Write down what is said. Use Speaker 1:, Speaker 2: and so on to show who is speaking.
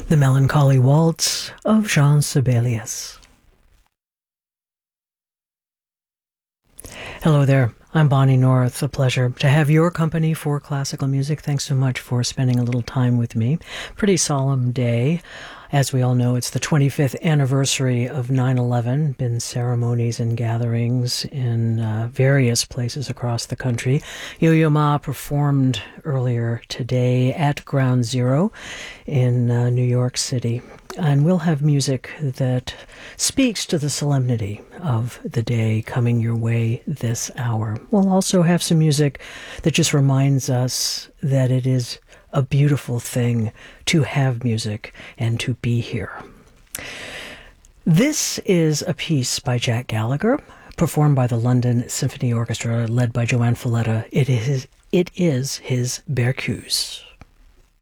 Speaker 1: The Melancholy Waltz of Jean Sibelius. Hello there. I'm Bonnie North. A pleasure to have your company for classical music. Thanks so much for spending a little time with me. Pretty solemn day. As we all know, it's the 25th anniversary of 9/11. Been ceremonies and gatherings in various places across the country. Yo-Yo Ma performed earlier today at Ground Zero in New York City. And we'll have music that speaks to the solemnity of the day coming your way this hour. We'll also have some music that just reminds us that it is a beautiful thing to have music and to be here. This is a piece by Jack Gallagher, performed by the London Symphony Orchestra, led by Joanne Falletta. It is his Berceuse.